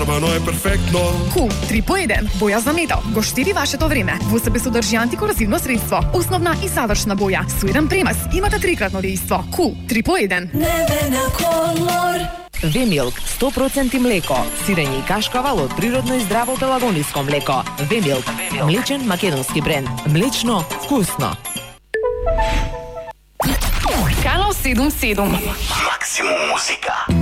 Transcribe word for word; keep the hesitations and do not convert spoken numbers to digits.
Ама е перфектно. Кул три по еден, боја за метал, го штири вашето време. Во себе содржи антикорозивно средство, основна и завршна боја, со еден премас, имате трикратно дејство. Кул три по еден. Небена колор. Вемилк сто проценти млеко, сирење и кашкавал од природно и здраво пелагониско млеко. Вемилк, млечен македонски бренд. Млечно, вкусно. Канал седум седум. Максимум музика.